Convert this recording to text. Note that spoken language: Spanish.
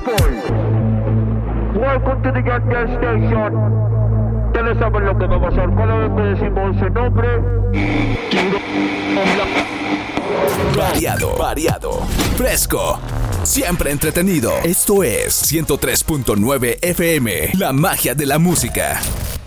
Welcome to the gas station. Ustedes saben lo que va a pasar cada vez que decimos ese nombre. Variado, fresco, siempre entretenido. Esto es 103.9 FM, la magia de la música.